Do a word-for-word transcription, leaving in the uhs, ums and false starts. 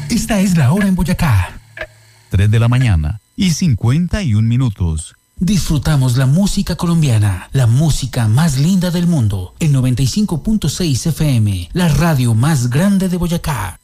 Esta es la hora en Boyacá. tres de la mañana y cincuenta y un minutos. Disfrutamos la música colombiana, la música más linda del mundo. En noventa y cinco punto seis F M, la radio más grande de Boyacá.